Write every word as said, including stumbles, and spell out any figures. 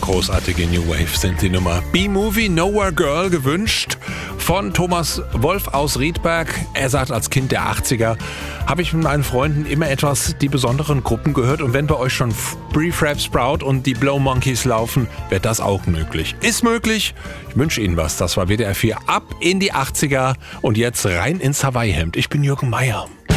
großartige New Wave sind die Nummer. B-Movie Nowhere Girl gewünscht von Thomas Wolf aus Riedberg. Er sagt, als Kind der achtziger habe ich mit meinen Freunden immer etwas die besonderen Gruppen gehört. Und wenn bei euch schon Prefab Sprout und die Blow Monkeys laufen, wäre das auch möglich. Ist möglich. Ich wünsche Ihnen was. Das war W D R vier ab in die achtziger und jetzt rein ins Hawaii-Hemd. Ich bin Jürgen Meier.